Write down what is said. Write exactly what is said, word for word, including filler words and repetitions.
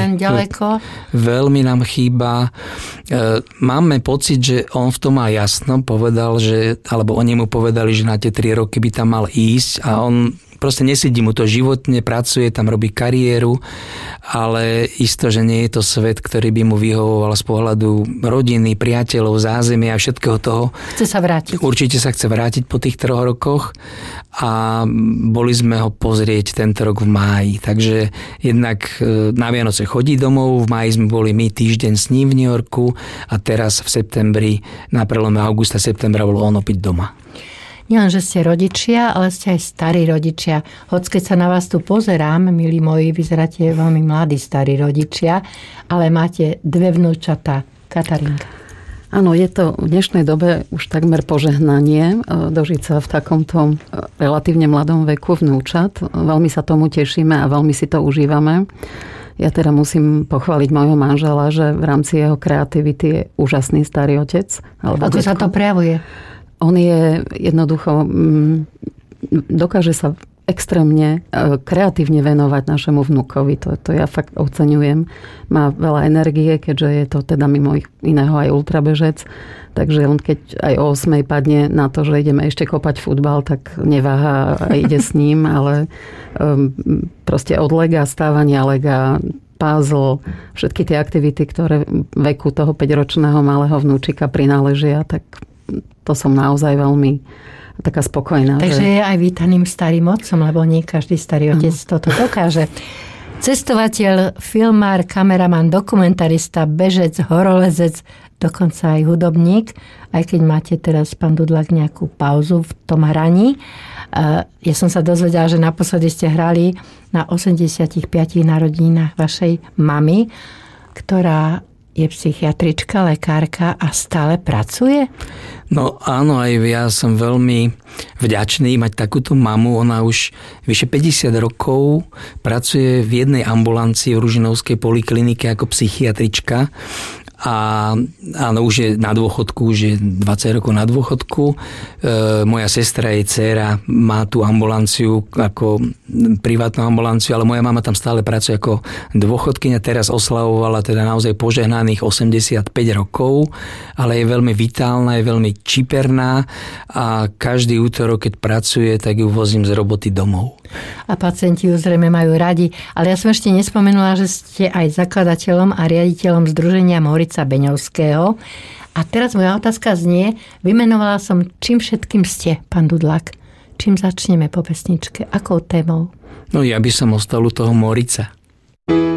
len ďaleko. Veľmi nám chýba. Máme pocit, že on v tom má jasno, povedal, že, alebo oni mu povedali, že na tie tri roky by tam mal ísť a on proste nesedí mu to životne, pracuje, tam robí kariéru, ale isto, že nie je to svet, ktorý by mu vyhovoval z pohľadu rodiny, priateľov, zázemia a všetkého toho. Chce sa vrátiť. Určite sa chce vrátiť po tých troch rokoch a boli sme ho pozrieť tento rok v máji. Takže jednak na Vianoce chodí domov, v máji sme boli my týždeň s ním v New Yorku a teraz v septembri, na prelome augusta septembra bol on opäť doma. Nielen, že ste rodičia, ale ste aj starí rodičia. Hoď keď sa na vás tu pozerám, milí moji, vyzeráte veľmi mladí starí rodičia, ale máte dve vnúčatá. Katarínka. Áno, je to v dnešnej dobe už takmer požehnanie dožiť sa v takomto relatívne mladom veku vnúčat. Veľmi sa tomu tešíme a veľmi si to užívame. Ja teda musím pochváliť môjho manžela, že v rámci jeho kreativity je úžasný starý otec. Ako detko. Sa to prejavuje? On je jednoducho, dokáže sa extrémne kreatívne venovať našemu vnukovi. To, to ja fakt oceňujem. Má veľa energie, keďže je to teda mimo iného aj ultrabežec. Takže on keď aj o osmej padne na to, že ideme ešte kopať futbal, tak neváha a ide s ním, ale um, proste od lega, stávania lega, puzzle, všetky tie aktivity, ktoré veku toho päťročného malého vnúčika prináležia, tak to som naozaj veľmi taká spokojná. Takže že... je aj vítaným starým otcom, lebo nie každý starý otec uh-huh. toto dokáže. Cestovateľ, filmár, kameraman, dokumentarista, bežec, horolezec, dokonca aj hudobník, aj keď máte teraz, pán Dudlák, nejakú pauzu v tom hraní. Ja som sa dozvedela, že naposledy ste hrali na osemdesiatich piatich narodeninách vašej mamy, ktorá je psychiatrička, lekárka a stále pracuje? No áno, aj ja som veľmi vďačný mať takúto mamu. Ona už vyše päťdesiat rokov pracuje v jednej ambulancii v Ružinovskej poliklinike ako psychiatrička. A áno, už je na dôchodku, už je dvadsať rokov na dôchodku. E, moja sestra, jej dcéra má tú ambulanciu ako privátnu ambulanciu, ale moja mama tam stále pracuje ako dôchodkyňa. Teraz oslavovala teda naozaj požehnaných osemdesiatpäť rokov, ale je veľmi vitálna, je veľmi čiperná a každý útorok, keď pracuje, tak ju vozím z roboty domov. A pacienti ju zrejme majú radi. Ale ja som ešte nespomenula, že ste aj zakladateľom a riaditeľom Združenia Morica Beňovského. A teraz moja otázka znie, vymenovala som, čím všetkým ste, pán Dudlák. Čím začneme po pesničke? Akou témou? No ja by som ostal u toho Morica.